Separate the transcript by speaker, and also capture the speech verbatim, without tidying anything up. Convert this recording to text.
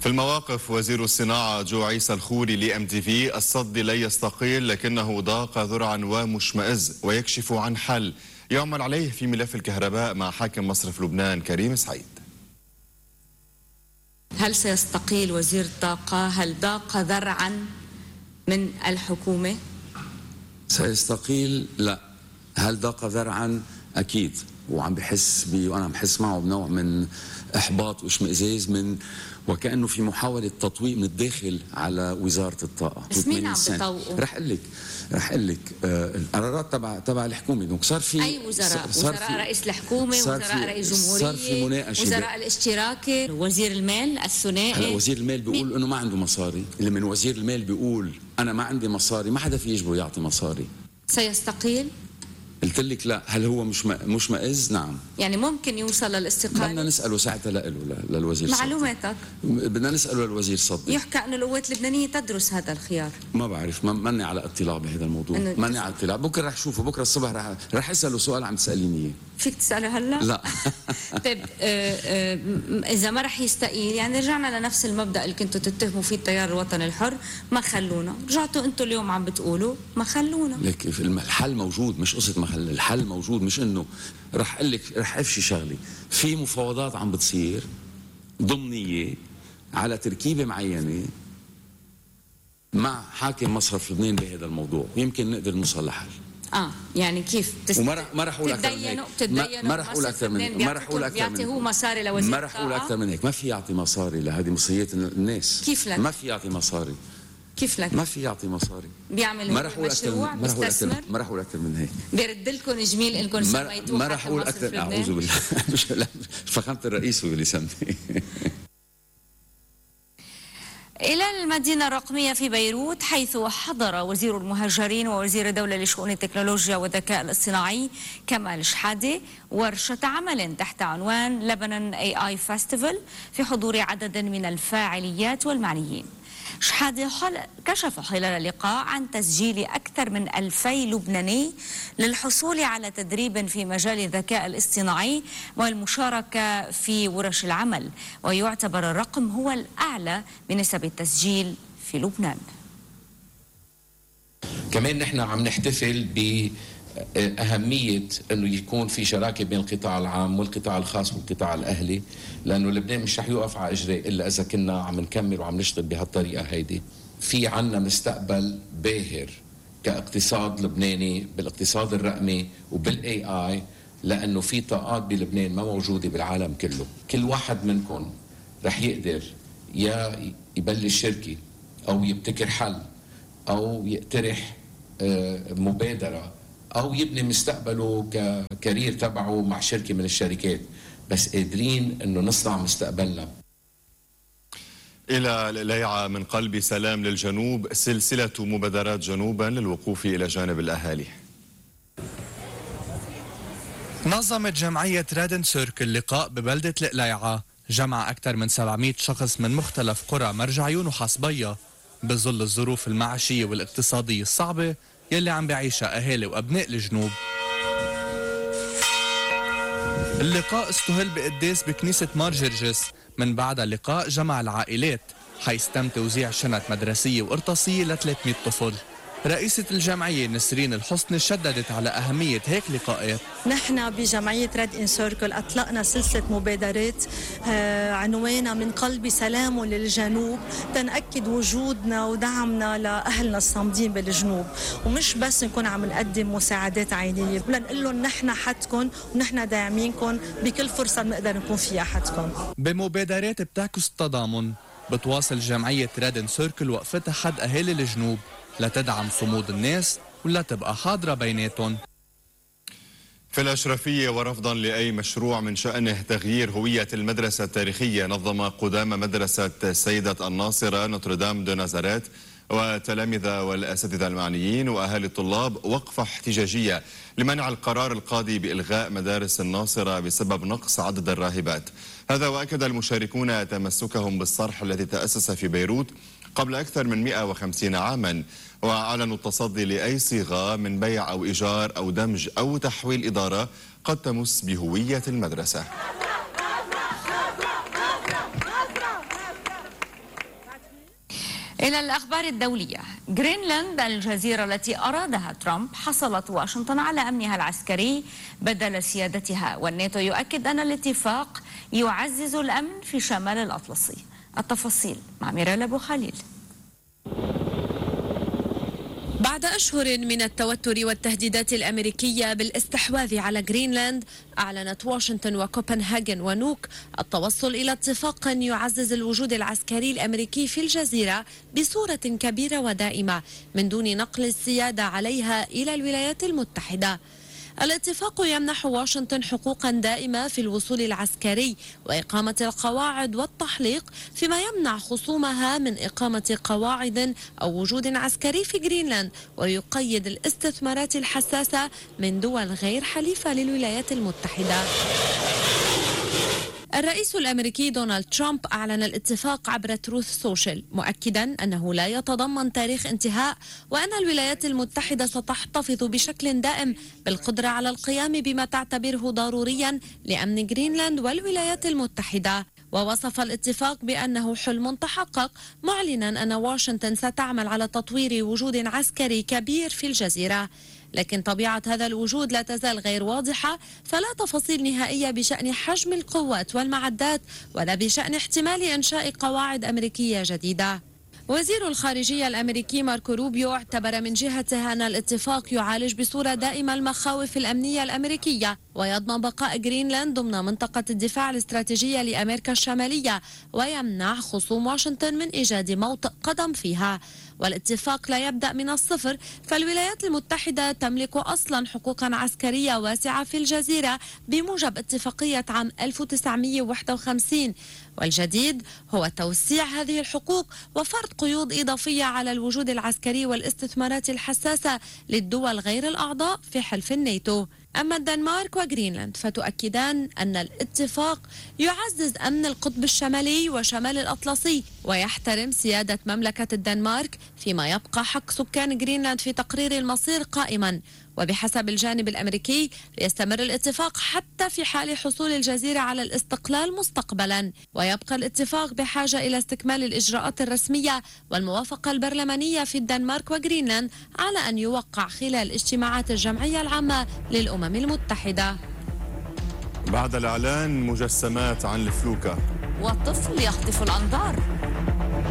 Speaker 1: في المواقف وزير الصناعة جو عيسى الخوري لأم تي في: الصد لا يستقيل لكنه ضاق ذرعا ومشمئز ويكشف عن حل يعمل عليه في ملف الكهرباء مع حاكم مصرف لبنان كريم سعيد.
Speaker 2: هل سيستقيل وزير الطاقة؟ هل ضاق ذرعا من الحكومة؟
Speaker 3: سيستقيل لا. هل ضاق ذرعا؟ أكيد، وعم بحس بي وأنا عم بحس معه بنوع من إحباط واشمئزاز من وكأنه في محاولة تطويق من الداخل على وزارة الطاقة.
Speaker 2: بس مين عم بيطوقوا؟
Speaker 3: رح أقول لك رح أقول لك آه القرارات تبع تبع الحكومة. دونك صار في
Speaker 2: أي وزراء؟ وزراء رئيس الحكومة، وزراء رئيس الجمهورية،
Speaker 3: صار في مناقشة،
Speaker 2: وزراء الاشتراكي، وزير المال الثنائي.
Speaker 3: هلا وزير المال بيقول إنه ما عنده مصاري. اللي من وزير المال بيقول أنا ما عندي مصاري، ما حدا في يجبره يعطي مصاري.
Speaker 2: سيستقيل؟
Speaker 3: قلت لك لا. هل هو مش مشمئز؟ نعم.
Speaker 2: يعني ممكن يوصل للاستقالة؟
Speaker 3: بدنا نسأله ساعتها له للوزير صدي.
Speaker 2: معلوماتك؟
Speaker 3: بدنا نسأله للوزير صدي.
Speaker 2: يحكى أن القوات اللبنانية تدرس هذا الخيار.
Speaker 3: ما بعرف، ماني على اطلاع بهذا الموضوع، ماني على اطلاع. بكره رح شوفه، بكره الصبح رح رح اساله سؤال عم تساليني اياه.
Speaker 2: فيك تساله هلا؟
Speaker 3: لا.
Speaker 2: طيب آه آه اذا ما رح يستقيل، يعني رجعنا لنفس المبدا اللي كنتوا تتهموا فيه التيار الوطني الحر، ما خلونا، رجعتوا انتم اليوم عم بتقولوا ما خلونا.
Speaker 3: لك الحل موجود، مش قصه ما خل، الحل موجود. مش انه رح اقول لك، رح افشي شغله، في مفاوضات عم بتصير ضمنيه على تركيبه معينه مع حاكم مصرف لبنان بهذا الموضوع، يمكن نقدر نوصل لحل.
Speaker 2: اه يعني كيف
Speaker 3: تست... وما رح ما رح اقول اكثر من هيك. ما رح اقول اكثر من هيك. ما رح اقول اكثر من هيك.
Speaker 2: هو مصاري لوزير
Speaker 3: ما رح اقول اكثر من هيك. ما في يعطي مصاري لهذه مصريات الناس.
Speaker 2: كيف لك؟
Speaker 3: ما في يعطي مصاري.
Speaker 2: كيف لك؟
Speaker 3: ما في يعطي مصاري.
Speaker 2: بيعمل
Speaker 3: ما رح اقول
Speaker 2: مشروع
Speaker 3: ما رح اقول اكثر
Speaker 2: ما
Speaker 3: رح اقول اكثر من هيك.
Speaker 2: بيرد لكم جميل انكم سميتوه.
Speaker 3: ما رح اقول اكثر. اعوذ بالله. فخامة الرئيس هو اللي سمي.
Speaker 2: إلى المدينة الرقمية في بيروت، حيث حضر وزير المهاجرين ووزير الدولة لشؤون التكنولوجيا والذكاء الاصطناعي كمال شحادة ورشة عمل تحت عنوان لبنان اي اي فيستيفال في حضور عدد من الفاعليات والمعنيين. شحادة كشف خلال اللقاء عن تسجيل أكثر من ألفي لبناني للحصول على تدريب في مجال الذكاء الاصطناعي والمشاركة في ورش العمل، ويعتبر الرقم هو الأعلى بنسب التسجيل في لبنان.
Speaker 4: كمان نحن عم نحتفل ب أهمية أنه يكون في شراكة بين القطاع العام والقطاع الخاص والقطاع الأهلي، لأنه لبنان مش رح يوقف على إجريه إلا إذا كنا عم نكمل وعم نشتغل بهالطريقة هيدي. في عنا مستقبل باهر كاقتصاد لبناني بالاقتصاد الرقمي وبالاي اي، لأنه في طاقات بلبنان ما موجودة بالعالم كله. كل واحد منكم رح يقدر يا يبلش شركة أو يبتكر حل أو يقترح مبادرة أو يبني مستقبله ككارير تبعه مع شركة من الشركات، بس قادرين أنه نصنع مستقبلنا.
Speaker 1: إلى القليعة من قلب سلام للجنوب، سلسلة مبادرات جنوبا للوقوف إلى جانب الأهالي.
Speaker 5: نظمت جمعية رادن سيركل لقاء ببلدة القليعة، جمع أكثر من سبعمئة شخص من مختلف قرى مرجعيون وحصبية بظل الظروف المعيشية والاقتصادية الصعبة يلي عم بعيشها أهالي وأبناء الجنوب. اللقاء استهل بقداس بكنيسة مار جرجس، من بعد اللقاء جمع العائلات حيث تم توزيع شنط مدرسية وقرطاسية ل ثلاثمئة طفل. رئيسة الجمعية نسرين الحسني شددت على أهمية هيك لقاءات.
Speaker 6: نحن بجمعية ريد إن سيركل أطلقنا سلسلة مبادرات آه عنوانها من قلب سلام للجنوب، تنأكد وجودنا ودعمنا لأهلنا الصامدين بالجنوب، ومش بس نكون عم نقدم مساعدات عينية، لنقول لهم نحن حدكم ونحن داعمينكم بكل فرصة بنقدر نكون فيها حدكم.
Speaker 5: بمبادرات بتعكس التضامن بتواصل جمعية ريد إن سيركل وقفتها حد أهالي الجنوب لتدعم صمود الناس ولا تبقى حاضرة بيناتهم.
Speaker 1: في الأشرفية، ورفضا لأي مشروع من شأنه تغيير هوية المدرسة التاريخية، نظم قدام مدرسة سيدة الناصرة نوتردام دو نازاريت وتلامذة والأساتذة المعنيين وأهالي الطلاب وقفة احتجاجية لمنع القرار القاضي بإلغاء مدارس الناصرة بسبب نقص عدد الراهبات. هذا وأكد المشاركون تمسكهم بالصرح الذي تأسس في بيروت قبل أكثر من مئة وخمسين عاما، وأعلنوا التصدي لأي صيغة من بيع أو إيجار أو دمج أو تحويل إدارة قد تمس بهوية المدرسة.
Speaker 2: إلى الأخبار الدولية. غرينلاند الجزيرة التي أرادها ترامب حصلت واشنطن على أمنها العسكري بدل سيادتها، والناتو يؤكد أن الاتفاق يعزز الأمن في شمال الأطلسي. التفاصيل مع ميرالا أبو خليل.
Speaker 7: بعد أشهر من التوتر والتهديدات الأمريكية بالاستحواذ على غرينلاند، أعلنت واشنطن وكوبنهاجن ونوك التوصل إلى اتفاق يعزز الوجود العسكري الأمريكي في الجزيرة بصورة كبيرة ودائمة من دون نقل السيادة عليها إلى الولايات المتحدة. الاتفاق يمنح واشنطن حقوقا دائمة في الوصول العسكري وإقامة القواعد والتحليق، فيما يمنع خصومها من إقامة قواعد أو وجود عسكري في غرينلاند، ويقيد الاستثمارات الحساسة من دول غير حليفة للولايات المتحدة. الرئيس الأمريكي دونالد ترامب أعلن الاتفاق عبر تروث سوشيال، مؤكدا أنه لا يتضمن تاريخ انتهاء، وأن الولايات المتحدة ستحتفظ بشكل دائم بالقدرة على القيام بما تعتبره ضروريا لأمن غرينلاند والولايات المتحدة. ووصف الاتفاق بأنه حلم تحقق، معلنا أن واشنطن ستعمل على تطوير وجود عسكري كبير في الجزيرة. لكن طبيعة هذا الوجود لا تزال غير واضحة، فلا تفاصيل نهائية بشأن حجم القوات والمعدات ولا بشأن احتمال إنشاء قواعد أمريكية جديدة. وزير الخارجية الأمريكي ماركو روبيو اعتبر من جهته أن الاتفاق يعالج بصورة دائمة المخاوف الأمنية الأمريكية ويضمن بقاء غرينلاند ضمن منطقة الدفاع الاستراتيجية لأمريكا الشمالية، ويمنع خصوم واشنطن من إيجاد موطئ قدم فيها. والاتفاق لا يبدأ من الصفر، فالولايات المتحدة تملك أصلا حقوقا عسكرية واسعة في الجزيرة بموجب اتفاقية عام ألف وتسعمئة وواحد وخمسين، والجديد هو توسيع هذه الحقوق وفرض قيود إضافية على الوجود العسكري والاستثمارات الحساسة للدول غير الأعضاء في حلف الناتو. أما الدنمارك وغرينلاند فتؤكدان أن الاتفاق يعزز أمن القطب الشمالي وشمال الأطلسي ويحترم سيادة مملكة الدنمارك، فيما يبقى حق سكان غرينلاند في تقرير المصير قائما. وبحسب الجانب الأمريكي يستمر الاتفاق حتى في حال حصول الجزيرة على الاستقلال مستقبلا، ويبقى الاتفاق بحاجة إلى استكمال الإجراءات الرسمية والموافقة البرلمانية في الدنمارك وغرينلاند على أن يوقع خلال اجتماعات الجمعية العامة للأمم المتحدة.
Speaker 1: بعد الإعلان مجسمات عن الفلوكة
Speaker 2: وطفل يخطف الأنظار.